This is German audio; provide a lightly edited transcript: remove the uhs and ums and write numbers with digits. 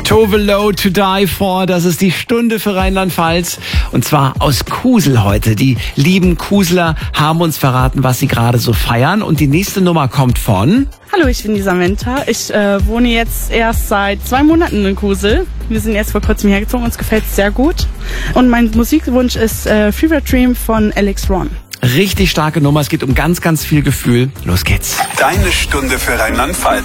Tove Lo, To Die For, das ist die Stunde für Rheinland-Pfalz. Und zwar aus Kusel heute. Die lieben Kuseler haben uns verraten, was sie gerade so feiern. Und die nächste Nummer kommt von... Hallo, ich bin die Samantha. Ich wohne jetzt erst seit 2 Monaten in Kusel. Wir sind erst vor kurzem hergezogen, uns gefällt es sehr gut. Und mein Musikwunsch ist Fever Dream von Alex Ron. Richtig starke Nummer, es geht um ganz, ganz viel Gefühl. Los geht's. Deine Stunde für Rheinland-Pfalz.